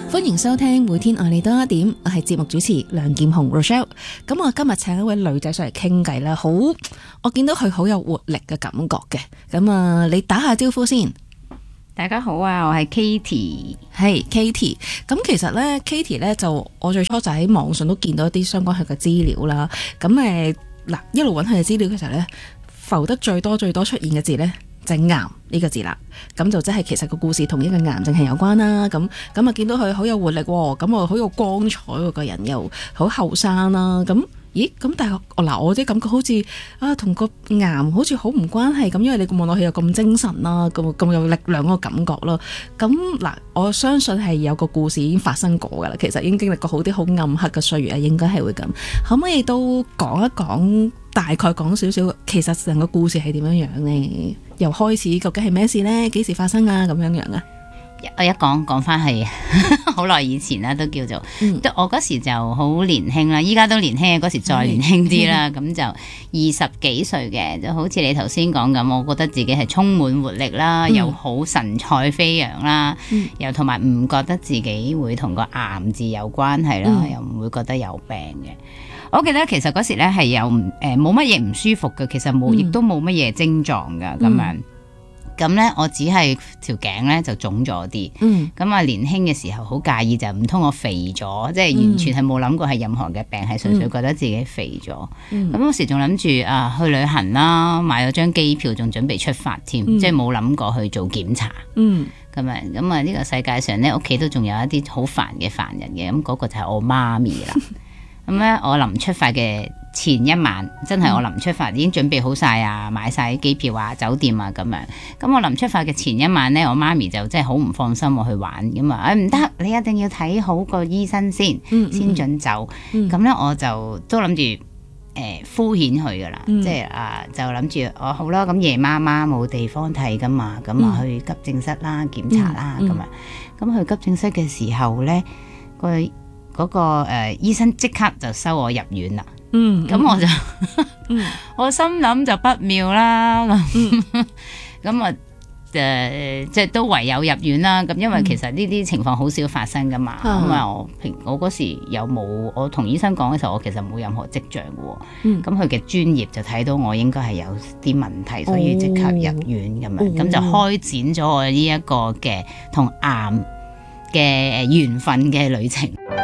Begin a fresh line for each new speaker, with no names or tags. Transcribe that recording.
歡迎收聽每天愛你多一點，我係節目主持梁劍虹 Rochelle。咁我今日請一位女仔上嚟傾偈啦，我見到佢好有活力嘅感覺嘅。咁啊，你打下招呼先。
大家好啊，我係 Katie。
係 Katie。咁其實咧 Katie 咧就我最初就喺網上都見到一啲相關佢嘅資料啦。咁嗱一路揾佢嘅資料嘅時候咧，浮得最多出現嘅字咧，就係癌呢個字啦，咁就即係其實個故事同呢個癌症係有關啦。咁啊見到佢好有活力，咁我好有光彩喎，個人又好後生啦。咁但係我啲感覺好似同個癌好似好唔關係咁，因為你望落去又咁精神啦，咁有力量嗰個感覺咯。咁嗱，我相信係有個故事已經發生過噶啦，其實已經經歷過好啲好暗黑嘅歲月啊，應該係會咁。可唔可以都講一講，大概講少少，其實成個故事係點樣樣呢？由開始究竟係咩事呢？幾時發生啊？咁樣樣啊？
我一講翻係好耐以前啦，都叫做，我嗰時就好年輕啦，依家都年輕，嗰時再年輕啲啦，咁就20幾歲嘅，就好似你頭先講咁，我覺得自己係充滿活力啦，又好神采飛揚啦，又同埋唔覺得自己會同個癌字有關係啦，又唔會覺得有病嘅。我記得其實嗰時咧係有冇乜嘢唔舒服嘅，其實亦都冇乜嘢症狀噶咁樣。咁咧，我只係條頸咧就腫咗啲。咁啊，年輕嘅時候好介意就唔通我肥咗，即係完全係冇諗過係任何嘅病，係純粹覺得自己肥咗。咁嗰時仲諗住去旅行啦，買咗張機票，仲準備出發添，即係冇諗過去做檢查。咁啊，呢個世界上咧，屋企都仲有一啲好煩嘅煩人嘅，咁嗰個就係我媽咪啦。咁咧，我臨出發嘅前一晚，真係我臨出發已經準備好晒啊，買晒機票啊、酒店啊咁樣。咁我臨出發嘅前一晚咧，我媽咪就真係好唔放心我去玩咁啊！唔得，你一定要睇好個醫生先，先准走。咁咧我就都諗住敷衍佢噶啦，即係就諗住好啦，咁夜媽媽冇地方睇噶嘛，咁啊去急症室啦檢查啦咁啊。咁去急症室嘅時候咧，嗰個醫生即刻就收我入院啦。咁我就我心諗就不妙啦。咁啊即係都唯有入院啦。咁因為其實呢啲情況好少發生噶嘛。咁啊我嗰時我同醫生講嘅時候，我其實冇任何跡象嘅。咁佢嘅專業就睇到我應該係有啲問題，所以即刻入院咁樣。咁就開展咗我呢一個嘅同癌嘅緣分嘅旅程。